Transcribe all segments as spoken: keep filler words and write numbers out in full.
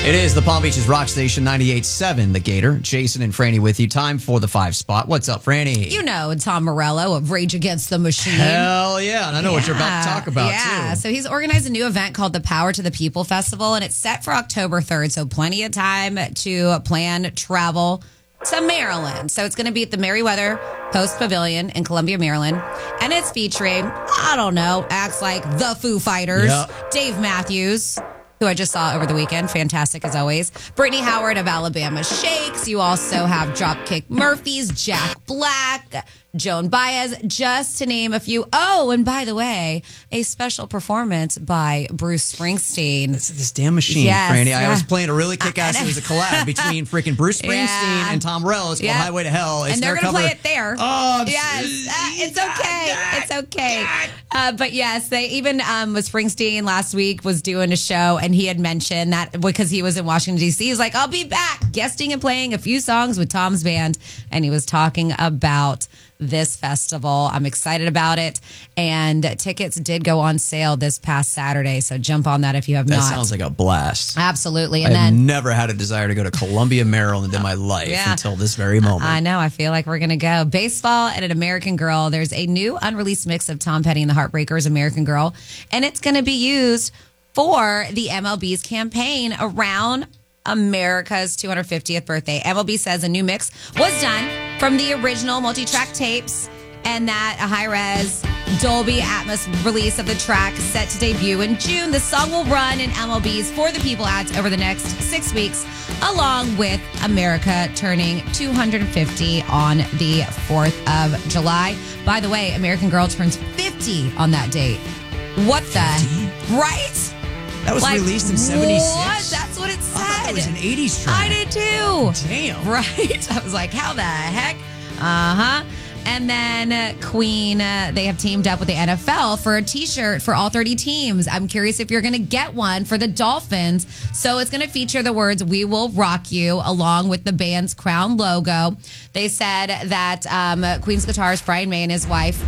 It is the Palm Beaches Rock Station ninety-eight point seven, The Gator. Jason and Franny with you. Time for the five spot. What's up, Franny? You know Tom Morello of Rage Against the Machine. Hell yeah. And I know yeah. what you're about to talk about, yeah. too. So he's organized a new event called the Power to the People Festival, and it's set for October third. So plenty of time to plan travel to Maryland. So it's going to be at the Merriweather Post Pavilion in Columbia, Maryland. And it's featuring, I don't know, acts like the Foo Fighters, yep. Dave Matthews, who I just saw over the weekend. Fantastic as always. Brittany Howard of Alabama Shakes. You also have Dropkick Murphys, Jack Black, Joan Baez, just to name a few. Oh, and by the way, a special performance by Bruce Springsteen. This, this damn machine, yes, Franny. yeah. I was playing a really kick-ass. It was a collab between freaking Bruce Springsteen yeah. and Tom Morello. It's called yeah. Highway to Hell. It's and they're going to play it there. Oh, yes. Uh, it's okay. It's okay. Uh, but yes, they even um, with Springsteen last week was doing a show, and he had mentioned that because he was in Washington, D C, he's like, I'll be back guesting and playing a few songs with Tom's band. And he was talking about this festival. I'm excited about it. And tickets did go on sale this past Saturday. So jump on that if you have that not. That sounds like a blast. Absolutely. And I've then never had a desire to go to Columbia, Maryland in my life yeah. until this very moment. I know. I feel like we're going to go. Baseball and An American Girl. There's a new unreleased mix of Tom Petty and the Heartbreakers, American Girl. And it's going to be used for the M L B's campaign around America's two hundred fiftieth birthday. M L B says a new mix was done from the original multi-track tapes, and that a high-res Dolby Atmos release of the track set to debut in June. The song will run in M L B's For the People ads over the next six weeks, along with America turning two hundred fifty on the fourth of July. By the way, American Girl turns fifty on that date. What the? fifty? Right? That was like, released in seventy-six. What? That's what it said. I thought that was an eighties track. I did too. Damn. Right? I was like, how the heck? Uh-huh. And then uh, Queen, uh, they have teamed up with the N F L for a T-shirt for all thirty teams. I'm curious if you're going to get one for the Dolphins. So it's going to feature the words, "We will rock you," along with the band's crown logo. They said that um, Queen's guitarist Brian May and his wife,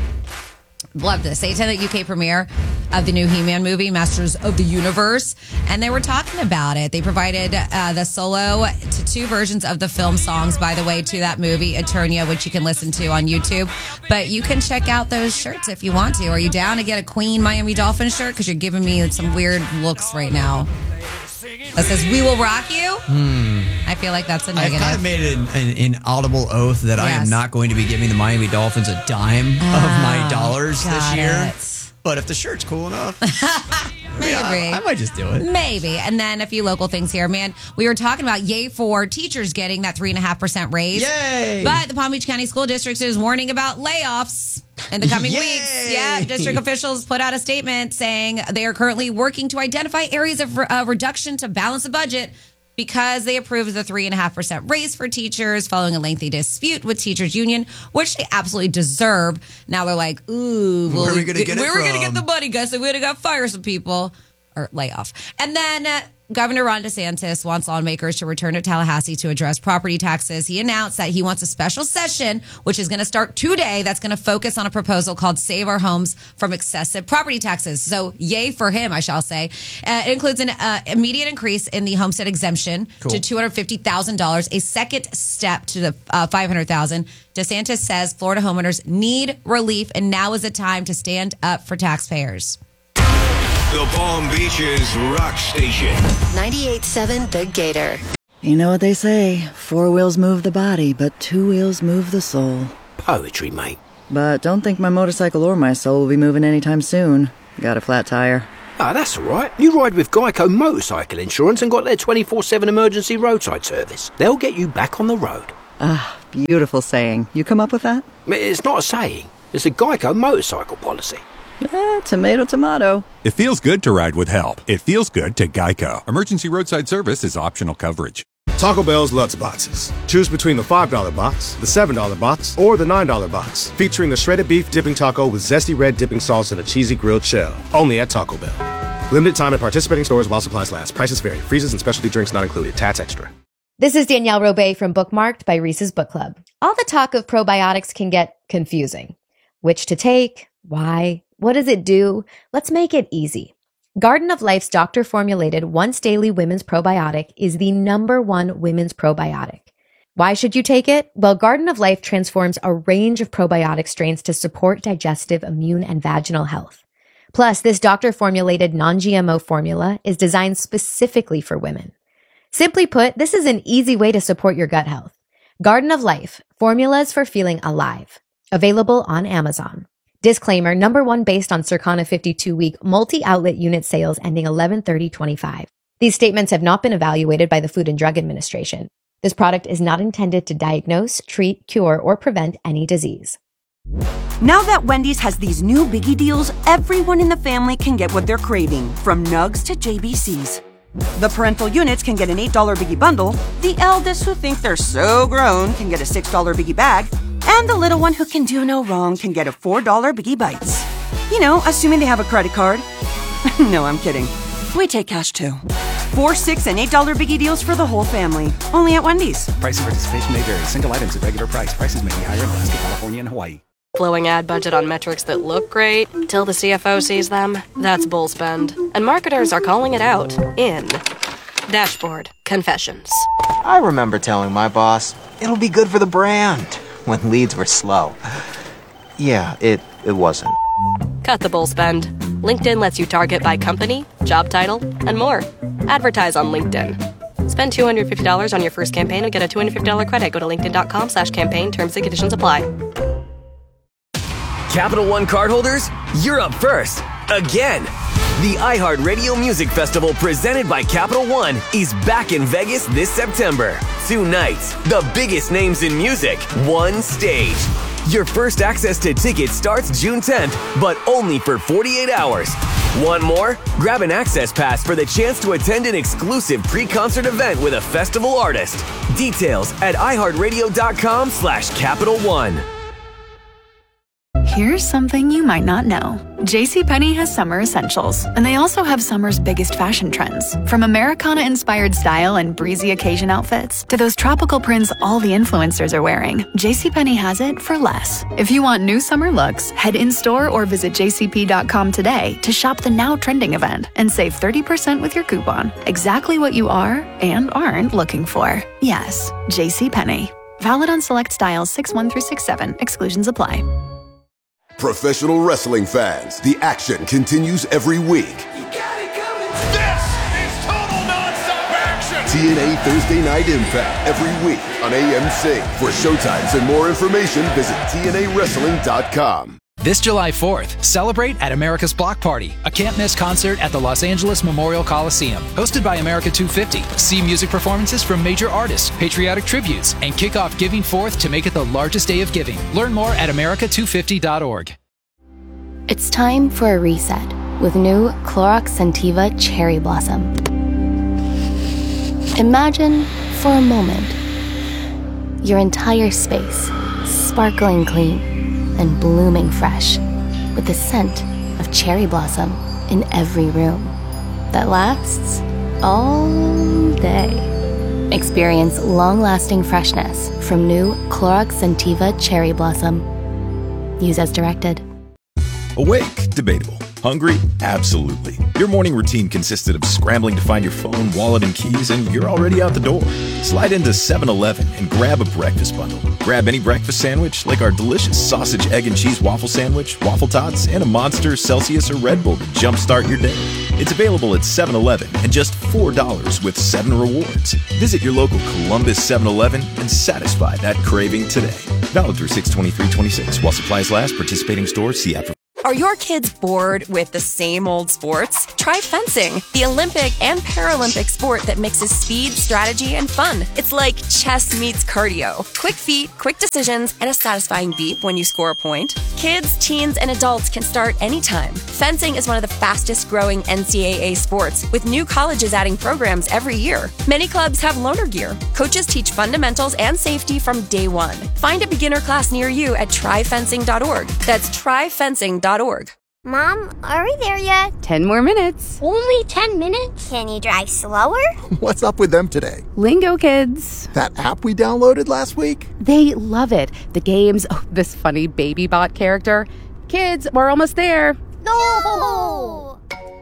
love this. They attended the U K premiere of the new He-Man movie, Masters of the Universe, and they were talking about it. They provided uh, the solo to two versions of the film songs, by the way, to that movie, Eternia, which you can listen to on YouTube. But you can check out those shirts if you want to. Are you down to get a Queen Miami Dolphins shirt? Because you're giving me some weird looks right now. That says, "We will rock you." Hmm. I feel like that's a negative. I've kind of made an, an, an audible oath that yes. I am not going to be giving the Miami Dolphins a dime oh, of my dollars this year. It. But if the shirt's cool enough, maybe. I, I might just do it. Maybe. And then a few local things here. Man, we were talking about yay for teachers getting that three point five percent raise. Yay! But the Palm Beach County School District is warning about layoffs in the coming Yay! weeks. Yeah, district officials put out a statement saying they are currently working to identify areas of uh, reduction to balance the budget, because they approved the three point five percent raise for teachers following a lengthy dispute with teachers union, which they absolutely deserve. Now they're like, ooh, well, where are we going to get it Where are we going to from? get the money, guys? So we're going to go fire some people or lay off. And then uh, Governor Ron DeSantis wants lawmakers to return to Tallahassee to address property taxes. He announced that he wants a special session, which is going to start today, that's going to focus on a proposal called Save Our Homes from Excessive Property Taxes. So yay for him, I shall say. Uh, it includes an uh, immediate increase in the homestead exemption cool. to two hundred fifty thousand dollars, a second step to the uh, five hundred thousand dollars. DeSantis says Florida homeowners need relief, and now is the time to stand up for taxpayers. The Palm Beaches Rock Station. ninety-eight point seven The Gator. You know what they say, four wheels move the body, but two wheels move the soul. Poetry, mate. But don't think my motorcycle or my soul will be moving anytime soon. Got a flat tire. Ah, that's all right. You ride with Geico Motorcycle Insurance and got their twenty-four seven emergency roadside service. They'll get you back on the road. Ah, beautiful saying. You come up with that? It's not a saying. It's a Geico motorcycle policy. Eh, tomato, tomato. It feels good to ride with help. It feels good to Geico. Emergency roadside service is optional coverage. Taco Bell's Lutz Boxes. Choose between the five dollar box, the seven dollar box, or the nine dollar box, featuring the shredded beef dipping taco with zesty red dipping sauce and a cheesy grilled shell. Only at Taco Bell. Limited time at participating stores while supplies last. Prices vary. Freezes and specialty drinks not included. Tats extra. This is Danielle Robay from Bookmarked by Reese's Book Club. All the talk of probiotics can get confusing. Which to take? Why? What does it do? Let's make it easy. Garden of Life's doctor-formulated once-daily women's probiotic is the number one women's probiotic. Why should you take it? Well, Garden of Life transforms a range of probiotic strains to support digestive, immune, and vaginal health. Plus, this doctor-formulated non-G M O formula is designed specifically for women. Simply put, this is an easy way to support your gut health. Garden of Life, formulas for feeling alive. Available on Amazon. Disclaimer, number one based on Circana fifty-two week multi-outlet unit sales ending eleven thirty twenty-five. These statements have not been evaluated by the Food and Drug Administration. This product is not intended to diagnose, treat, cure, or prevent any disease. Now that Wendy's has these new biggie deals, everyone in the family can get what they're craving, from nugs to J B Cs. The parental units can get an eight dollar biggie bundle, the eldest who think they're so grown can get a six dollar biggie bag, and the little one who can do no wrong can get a four dollar biggie bites. You know, assuming they have a credit card. No, I'm kidding. We take cash too. Four, six, and eight dollar biggie deals for the whole family. Only at Wendy's. Price and participation may vary. Single items at regular price. Prices may be higher in Alaska, California, and Hawaii. Blowing ad budget on metrics that look great till the C F O sees them. That's bull spend. And marketers are calling it out in Dashboard Confessions. I remember telling my boss, it'll be good for the brand, when leads were slow. Yeah, it, it wasn't. Cut the bull spend. LinkedIn lets you target by company, job title, and more. Advertise on LinkedIn. Spend two hundred fifty dollars on your first campaign and get a two hundred fifty dollars credit. Go to linkedin.com slash campaign. Terms and conditions apply. Capital One cardholders, you're up first. Again. The iHeartRadio Music Festival presented by Capital One is back in Vegas this September. Two nights, the biggest names in music, one stage. Your first access to tickets starts June tenth, but only for forty-eight hours. Want more? Grab an access pass for the chance to attend an exclusive pre-concert event with a festival artist. Details at iHeartRadio.com slash Capital One. Here's something you might not know. JCPenney has summer essentials, and they also have summer's biggest fashion trends. From Americana-inspired style and breezy occasion outfits to those tropical prints all the influencers are wearing, JCPenney has it for less. If you want new summer looks, head in-store or visit j c p dot com today to shop the now trending event and save thirty percent with your coupon. Exactly what you are and aren't looking for. Yes, JCPenney. Valid on select styles six one through six seven. Exclusions apply. Professional wrestling fans, the action continues every week. You got it coming. This is total nonstop action. T N A Thursday Night Impact every week on A M C. For showtimes and more information, visit T N A wrestling dot com. This July fourth, celebrate at America's Block Party, a can't-miss concert at the Los Angeles Memorial Coliseum. Hosted by America two fifty. See music performances from major artists, patriotic tributes, and kick off Giving Fourth to make it the largest day of giving. Learn more at america two fifty dot org. It's time for a reset with new Clorox Scentiva Cherry Blossom. Imagine, for a moment, your entire space sparkling clean and blooming fresh, with the scent of cherry blossom in every room that lasts all day. Experience long-lasting freshness from new Clorox Scentiva Cherry Blossom. Use as directed. Awake? Debatable. Hungry? Absolutely. Your morning routine consisted of scrambling to find your phone, wallet, and keys, and you're already out the door. Slide into seven eleven and grab a breakfast bundle. Grab any breakfast sandwich, like our delicious sausage, egg, and cheese waffle sandwich, waffle tots, and a Monster, Celsius, or Red Bull to jumpstart your day. It's available at seven eleven and just four dollars with seven rewards. Visit your local Columbus seven eleven and satisfy that craving today. Valid through six twenty-three twenty-six. While supplies last, participating stores, see app for. Are your kids bored with the same old sports? Try fencing, the Olympic and Paralympic sport that mixes speed, strategy, and fun. It's like chess meets cardio. Quick feet, quick decisions, and a satisfying beep when you score a point. Kids, teens, and adults can start anytime. Fencing is one of the fastest growing N C double A sports, with new colleges adding programs every year. Many clubs have loaner gear. Coaches teach fundamentals and safety from day one. Find a beginner class near you at try fencing dot org. That's try fencing dot org. Mom, are we there yet? Ten more minutes. Only ten minutes? Can you drive slower? What's up with them today? Lingo Kids. That app we downloaded last week? They love it. The games, oh, this funny baby bot character. Kids, we're almost there. No!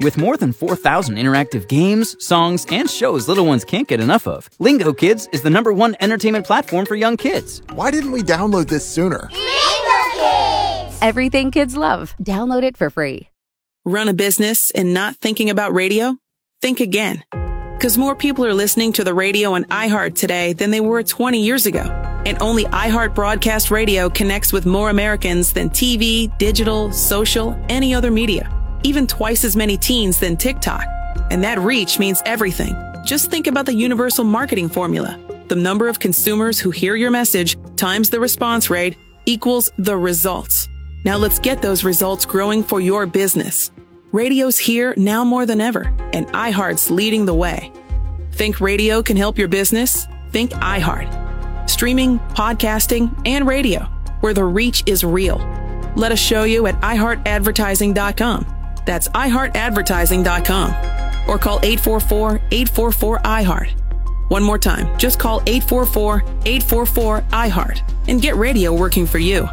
With more than four thousand interactive games, songs, and shows little ones can't get enough of, Lingo Kids is the number one entertainment platform for young kids. Why didn't we download this sooner? Lingo Kids! Everything kids love. Download it for free. Run a business and not thinking about radio? Think again. Because more people are listening to the radio on iHeart today than they were twenty years ago. And only iHeart Broadcast Radio connects with more Americans than T V, digital, social, any other media. Even twice as many teens than TikTok. And that reach means everything. Just think about the universal marketing formula. The number of consumers who hear your message times the response rate equals the results. Now let's get those results growing for your business. Radio's here now more than ever, and iHeart's leading the way. Think radio can help your business? Think iHeart. Streaming, podcasting, and radio, where the reach is real. Let us show you at i heart advertising dot com. That's i heart advertising dot com. Or call eight four four, eight four four, I heart. One more time, just call eight four four, eight four four, I heart and get radio working for you.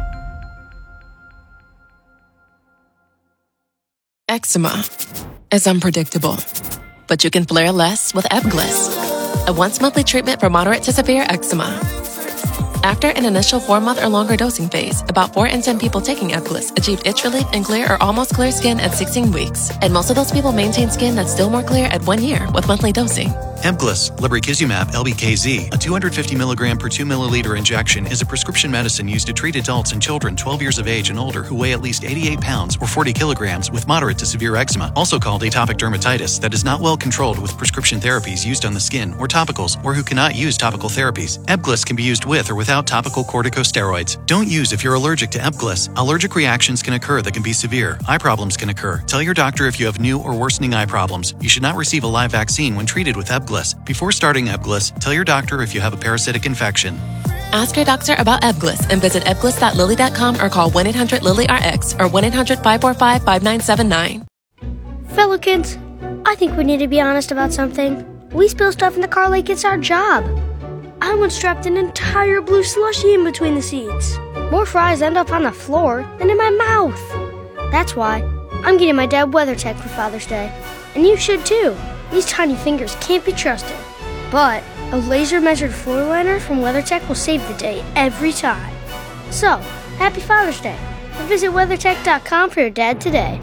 Eczema is unpredictable, but you can flare less with Ebglyss, a once-monthly treatment for moderate to severe eczema. After an initial four-month or longer dosing phase, about four in ten people taking Ebglyss achieved itch relief and clear or almost clear skin at sixteen weeks, and most of those people maintain skin that's still more clear at one year with monthly dosing. Ebglyss, lebrikizumab L B K Z, a two hundred fifty milligram per two milliliter injection, is a prescription medicine used to treat adults and children twelve years of age and older who weigh at least eighty-eight pounds or forty kilograms with moderate to severe eczema, also called atopic dermatitis, that is not well controlled with prescription therapies used on the skin or topicals, or who cannot use topical therapies. Ebglyss can be used with or without topical corticosteroids. Don't use if you're allergic to Ebglyss. Allergic reactions can occur that can be severe. Eye problems can occur. Tell your doctor if you have new or worsening eye problems. You should not receive a live vaccine when treated with Ebglyss. Before starting Ebglyss, tell your doctor if you have a parasitic infection. Ask your doctor about Ebglyss and visit ebglyss dot lilly dot com or call one eight hundred lilly R X or one eight hundred, five four five, five nine seven nine. Fellow kids, I think we need to be honest about something. We spill stuff in the car like it's our job. I once strapped an entire blue slushie in between the seats. More fries end up on the floor than in my mouth. That's why I'm getting my dad WeatherTech for Father's Day. And you should too. These tiny fingers can't be trusted. But a laser-measured floor liner from WeatherTech will save the day every time. So, happy Father's Day. And visit weathertech dot com for your dad today.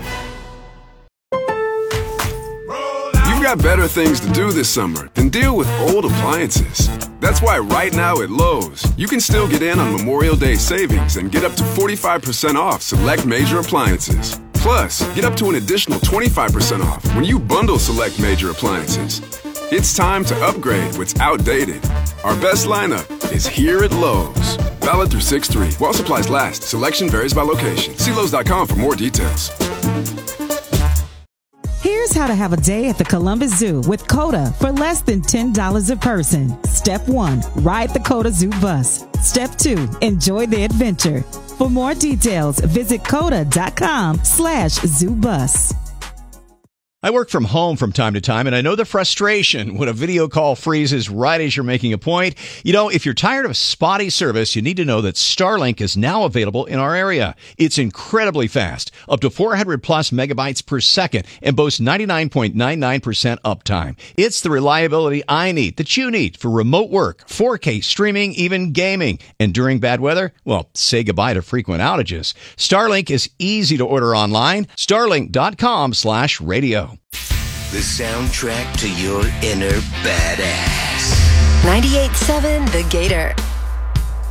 You've got better things to do this summer than deal with old appliances. That's why right now at Lowe's, you can still get in on Memorial Day savings and get up to forty-five percent off select major appliances. Plus, get up to an additional twenty-five percent off when you bundle select major appliances. It's time to upgrade what's outdated. Our best lineup is here at Lowe's. Valid through six three. While supplies last, selection varies by location. See Lowe's dot com for more details. Here's how to have a day at the Columbus Zoo with COTA for less than ten dollars a person. Step one, ride the COTA Zoo bus. Step two, enjoy the adventure. For more details, visit COTA dot com slash zoo bus. I work from home from time to time, and I know the frustration when a video call freezes right as you're making a point. You know, if you're tired of spotty service, you need to know that Starlink is now available in our area. It's incredibly fast, up to four hundred plus megabytes per second, and boasts ninety-nine point nine nine percent uptime. It's the reliability I need, that you need, for remote work, four K streaming, even gaming. And during bad weather, well, say goodbye to frequent outages. Starlink is easy to order online. Starlink dot com slash radio. The soundtrack to your inner badass. ninety-eight point seven The Gator.